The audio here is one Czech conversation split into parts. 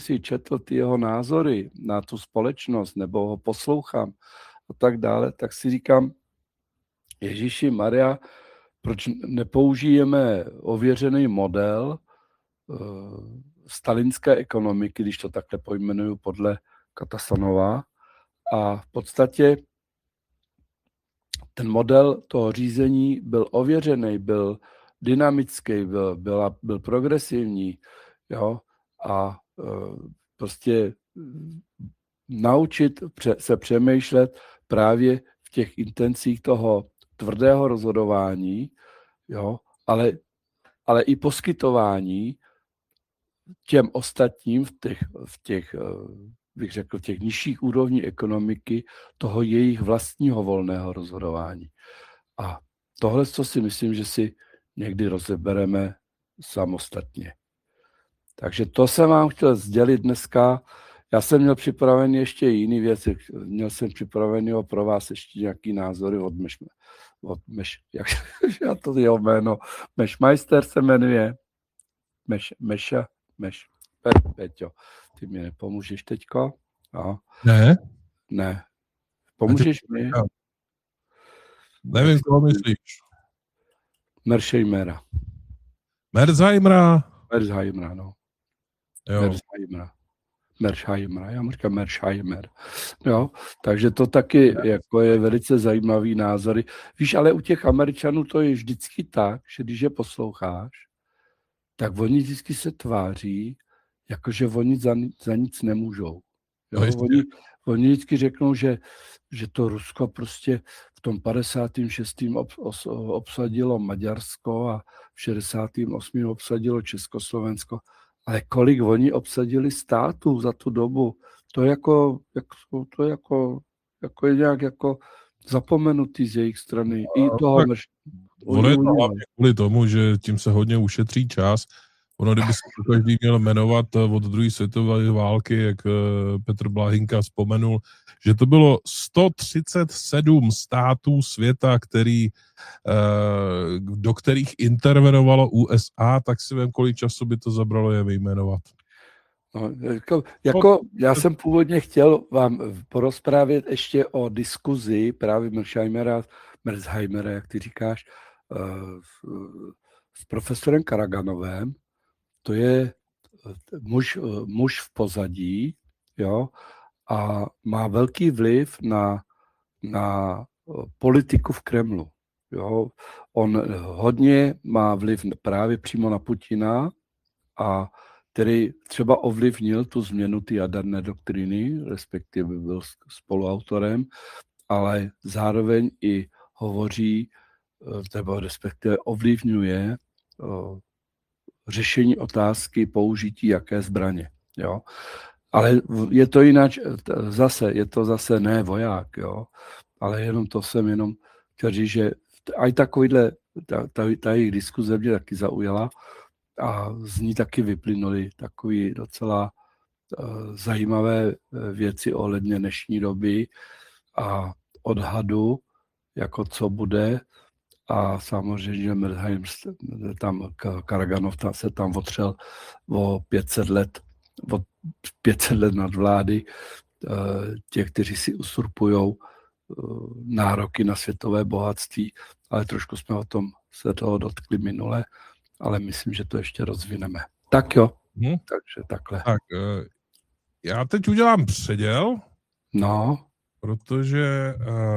si četl ty jeho názory na tu společnost, nebo ho poslouchám a tak dále, tak si říkám, Ježíši Maria, proč nepoužijeme ověřený model stalinské ekonomiky, když to takhle pojmenuju podle Katasanova. A v podstatě ten model toho řízení byl ověřený, byl dynamický, byl progresivní, jo, a prostě naučit se přemýšlet právě v těch intencích toho tvrdého rozhodování, jo, ale i poskytování těm ostatním v těch bych řekl, těch nižších úrovní ekonomiky, toho jejich vlastního volného rozhodování. A tohle, co si myslím, že si někdy rozebereme samostatně. Takže to jsem vám chtěl sdělit dneska. Já jsem měl připravený ještě jiný věci. Měl jsem připravený pro vás ještě nějaký názory od jak to jeho jméno, Mešmeister se jmenuje. Peťo, ty mi nepomůžeš teďko? No. Ne. Pomůžeš mi? Nevím, koho myslíš. Mersheimera. Merzheimera, no. Jo. Mersheimera, já mu říkám Mersheimer. Jo, takže to taky jako je velice zajímavý názory. Víš, ale u těch Američanů to je vždycky tak, že když je posloucháš, tak oni vždycky se tváří, jakože oni za nic nemůžou. Jo? Oni vždycky řeknou, že to Rusko prostě v tom 56. obsadilo Maďarsko a v 68. obsadilo Československo. Ale kolik oni obsadili států za tu dobu, to je nějak jako zapomenutý z jejich strany. I toho, ono je to hlavně kvůli tomu, že tím se hodně ušetří čas. Ono, kdyby se to každý měl jmenovat od druhé světové války, jak Petr Blahinka vzpomenul, že to bylo 137 států světa, do kterých intervenovalo USA, tak si vím, kolik času by to zabralo je vyjmenovat. No, já jsem původně chtěl vám porozprávět ještě o diskuzi právě Merzheimera, jak ty říkáš, s profesorem Karaganovem. To je muž v pozadí, jo, a má velký vliv na politiku v Kremlu. Jo. On hodně má vliv právě přímo na Putina, a který třeba ovlivnil tu změnu ty jaderné doktriny, respektive byl spoluautorem, ale zároveň i hovoří, nebo respektive ovlivňuje řešení otázky použití jaké zbraně. Jo. Ale je to jinak, je to zase ne voják, jo. Ale jenom to jsem jenom chtěl říct, že aj takovýhle, ta jejich diskuze mě taky zaujala a z ní taky vyplynuly takové docela zajímavé věci ohledně dnešní doby a odhadu, jako co bude. A samozřejmě Merzheim, Karaganov se tam otřel o 500 let nad vlády těch, kteří si usurpují nároky na světové bohatství, ale trošku jsme se toho dotkli minule, ale myslím, že to ještě rozvineme. Tak jo, takže takhle. Tak, já teď udělám předěl, protože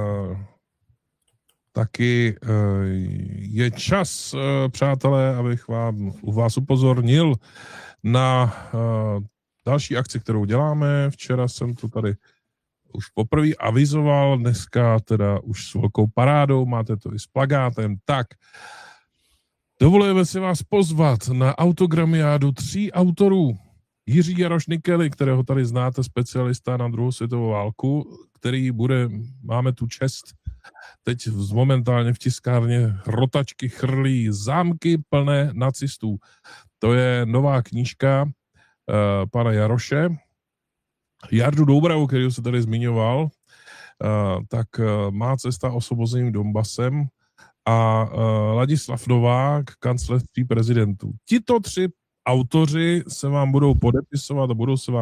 taky je čas, přátelé, abych u vás upozornil na další akci, kterou děláme. Včera jsem to tady už poprvé avizoval, dneska teda už s velkou parádou, máte to i s plakátem. Tak, dovolujeme si vás pozvat na autogramiádu 3 autorů. Jiří Jaroš Nikely, kterého tady znáte, specialista na druhou světovou válku, který máme tu čest teď momentálně v tiskárně Rotačky chrlí Zámky plné nacistů. To je nová knížka pana Jaroše. Jardu Doubravu, který se tady zmiňoval, tak Má cesta osvobozeným Donbasem a Ladislav Novák, kancléřství prezidentů. Tito 3 autoři se vám budou podepisovat a budou se vám